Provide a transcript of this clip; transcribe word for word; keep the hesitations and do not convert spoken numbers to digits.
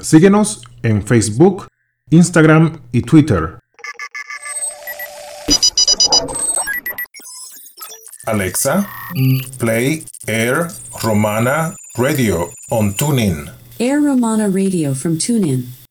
Síguenos en Facebook, Instagram y Twitter. Alexa, play Air Romana Radio on TuneIn. Air Romana Radio from TuneIn.